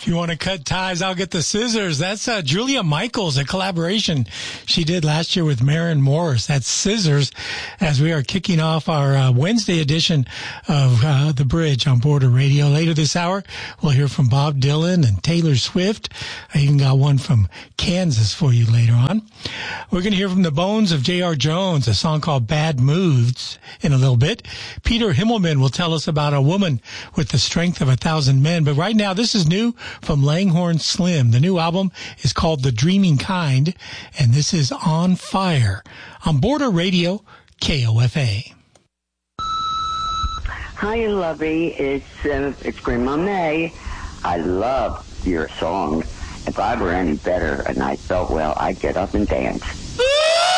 If you want to cut ties, I'll get the scissors. That's Julia Michaels, a collaboration she did last year with Maren Morris. That's Scissors, as we are kicking off our Wednesday edition of The Bridge on Border Radio. Later this hour, we'll hear from Bob Dylan and Taylor Swift. I even got one from Kansas for you later on. We're going to hear from the Bones of J.R. Jones, a song called Bad Moods, in a little bit. Peter Himmelman will tell us about a woman with the strength of 1,000 men. But right now, this is new from Langhorne Slim. The new album is called The Dreaming Kind, and this is On Fire on Border Radio, KOFA. Hi, Lovey. It's Grandma May. I love your song. If I were any better and I felt well, I'd get up and dance.